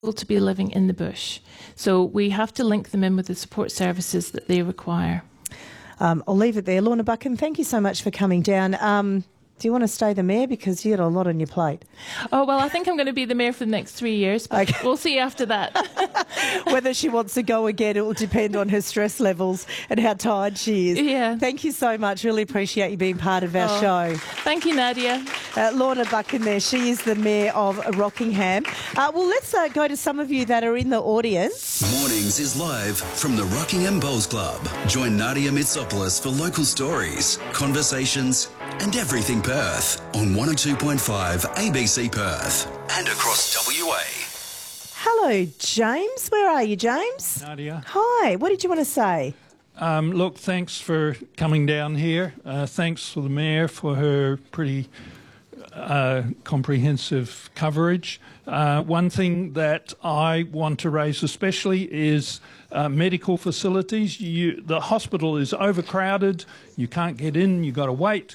to be living in the bush. So we have to link them in with the support services that they require. I'll leave it there. Lorna Buchan, thank you so much for coming down. Do you want to stay the mayor? Because you got a lot on your plate. Oh, well, I think I'm going to be the mayor for the next 3 years, but okay. We'll see after that. Whether she wants to go again, it will depend on her stress levels and how tired she is. Yeah. Thank you so much. Really appreciate you being part of our show. Thank you, Nadia. Lorna Buchan there. She is the mayor of Rockingham. Well, let's go to some of you that are in the audience. Mornings is live from the Rockingham Bowls Club. Join Nadia Mitsopoulos for local stories, conversations and everything Perth on 102.5 ABC Perth and across WA. Hello, James. Where are you, James? Nadia. Hi. What did you want to say? Look, thanks for coming down here. Thanks for the Mayor for her pretty comprehensive coverage. One thing that I want to raise especially is medical facilities. The hospital is overcrowded. You can't get in. You've got to wait.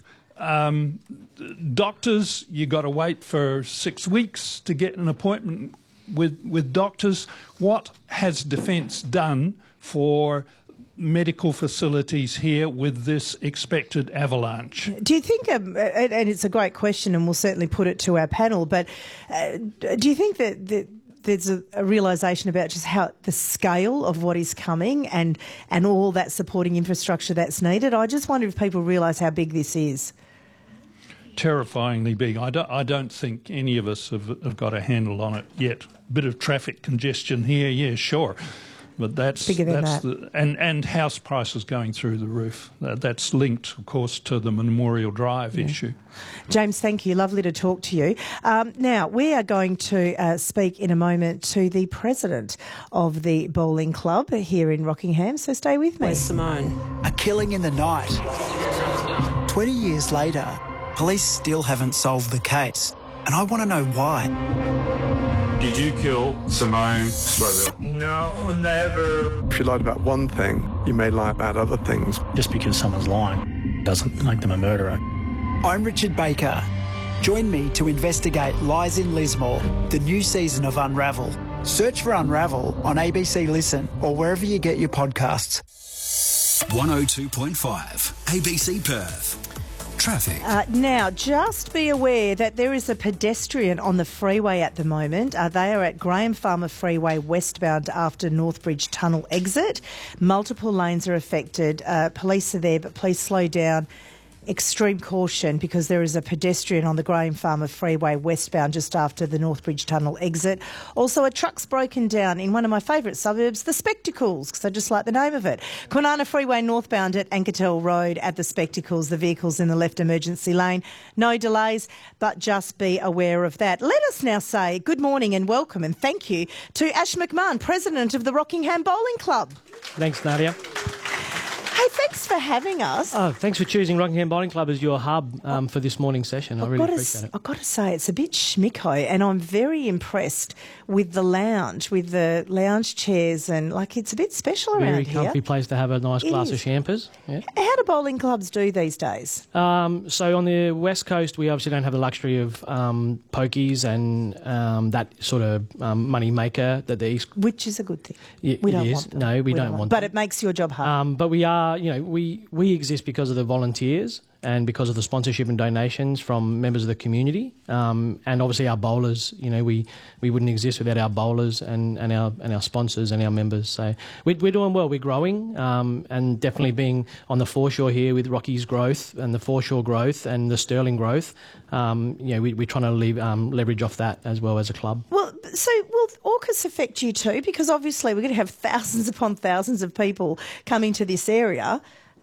Doctors, you got to wait for 6 weeks to get an appointment with doctors. What has Defence done for medical facilities here with this expected avalanche? Do you think, and it's a great question and we'll certainly put it to our panel, but do you think that there's a realisation about just how the scale of what is coming and all that supporting infrastructure that's needed? I just wonder if people realise how big this is. Terrifyingly big. I don't think any of us have got a handle on it yet. Bit of traffic congestion here, yeah, sure. But that's bigger than that. And house prices going through the roof. That's linked, of course, to the Memorial Drive issue. James, thank you. Lovely to talk to you. Now, we are going to speak in a moment to the president of the bowling club here in Rockingham, so stay with me. Where's Simone? A killing in the night. 20 years later, police still haven't solved the case, and I want to know why. Did you kill Simone Scoville? No, never. If you lied about one thing, you may lie about other things. Just because someone's lying doesn't make them a murderer. I'm Richard Baker. Join me to investigate Lies in Lismore, the new season of Unravel. Search for Unravel on ABC Listen or wherever you get your podcasts. 102.5 ABC Perth. Traffic. Now, just be aware that there is a pedestrian on the freeway at the moment. They are at Graham Farmer Freeway westbound after Northbridge Tunnel exit. Multiple lanes are affected. Police are there, but please slow down. Extreme caution because there is a pedestrian on the Graham Farmer Freeway westbound just after the Northbridge Tunnel exit. Also, a truck's broken down in one of my favourite suburbs, the Spectacles, because I just like the name of it. Kwinana Freeway northbound at Anketel Road at the Spectacles. The vehicle's in the left emergency lane. No delays, but just be aware of that. Let us now say good morning and welcome and thank you to Ash McMahon, President of the Rockingham Bowling Club. Thanks, Nadia. Hey, thanks for having us. Oh, thanks for choosing Rockingham Bowling Club as your hub for this morning's session. I really appreciate it. I've got to say, it's a bit schmicko, and I'm very impressed with the lounge, with the lounge chairs, and it's a bit special around here. Very comfy place to have a nice glass of champers. Yeah. How do bowling clubs do these days? So on the West Coast, we obviously don't have the luxury of pokies and that sort of money maker that the East... Which is a good thing. Yeah, we don't want them. No, we don't want them. But it makes your job hard. But we are, we exist because of the volunteers and because of the sponsorship and donations from members of the community, and obviously our bowlers. We wouldn't exist without our bowlers and our sponsors and our members. So we're doing well. We're growing, and definitely being on the foreshore here with Rocky's growth and the foreshore growth and the Sterling growth. We're trying to leverage off that as well as a club. Well, so will AUKUS affect you too? Because obviously we're going to have thousands upon thousands of people coming to this area.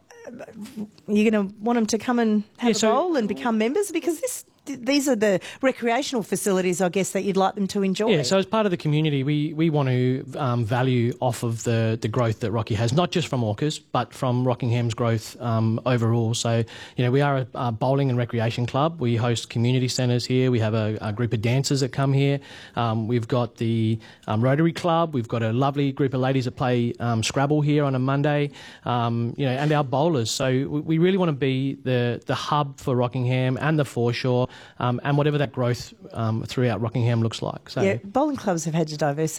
You're going to want them to come and have a bowl and become members because these are the recreational facilities, I guess, that you'd like them to enjoy. Yeah, so as part of the community, we want to value off of the growth that Rocky has, not just from AUKUS, but from Rockingham's growth overall. So, we are a bowling and recreation club. We host community centres here. We have a group of dancers that come here. We've got the Rotary Club. We've got a lovely group of ladies that play Scrabble here on a Monday, and our bowlers. So we really want to be the hub for Rockingham and the foreshore. And whatever that growth throughout Rockingham looks like. So, yeah, bowling clubs have had to